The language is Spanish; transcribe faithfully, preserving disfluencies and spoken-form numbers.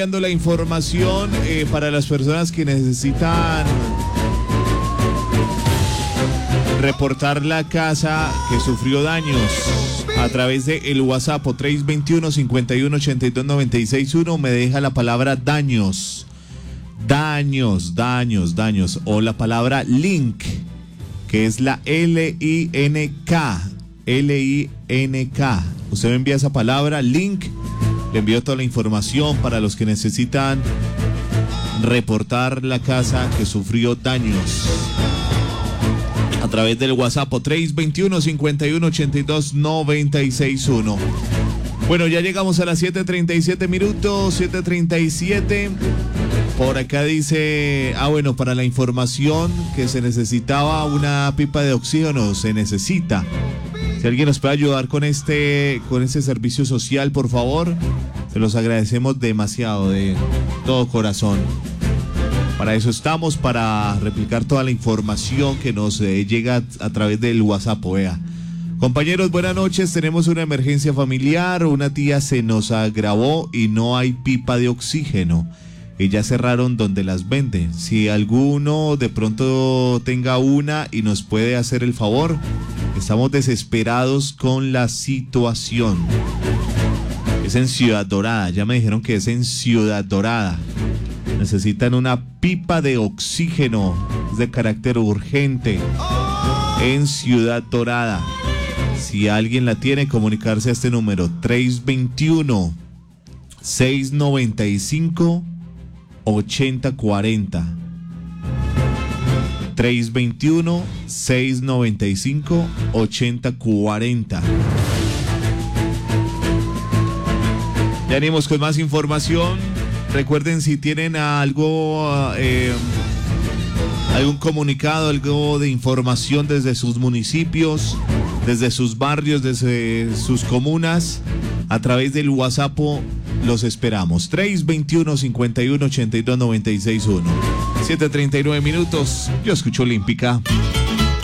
Dando la información eh, para las personas que necesitan reportar la casa que sufrió daños a través de el WhatsApp tres dos uno, cinco uno ocho dos, nueve seis uno. Me deja la palabra daños, daños, daños, daños, o la palabra link, que es la L I N K, L I N K. Usted me envía esa palabra, link. Le envío toda la información para los que necesitan reportar la casa que sufrió daños a través del WhatsApp tres dos uno, cinco uno ocho dos, nueve seis uno. Bueno, ya llegamos a las siete treinta y siete minutos, siete treinta y siete. Por acá dice, ah bueno, para la información que se necesitaba una pipa de oxígeno, se necesita. Si alguien nos puede ayudar con este, con este servicio social, por favor, se los agradecemos demasiado, de todo corazón. Para eso estamos, para replicar toda la información que nos eh, llega a, a través del WhatsApp, vea. Compañeros, buenas noches. Tenemos una emergencia familiar. Una tía se nos agravó y no hay pipa de oxígeno. Y ya cerraron donde las venden. Si alguno de pronto tenga una y nos puede hacer el favor, estamos desesperados con la situación. Es en Ciudad Dorada, ya me dijeron que es en Ciudad Dorada. Necesitan una pipa de oxígeno, es de carácter urgente, en Ciudad Dorada. Si alguien la tiene, comunicarse a este número, tres dos uno, seis nueve cinco, ocho cero cuatro cero. tres dos uno, seis nueve cinco, ocho cero cuatro cero. Ya venimos con más información. Recuerden, si tienen algo, eh, algún comunicado, algo de información desde sus municipios, desde sus barrios, desde sus comunas, a través del WhatsApp, los esperamos. tres dos uno, cinco uno ocho dos, nueve seis uno. siete treinta y nueve minutos. Yo escucho Olímpica.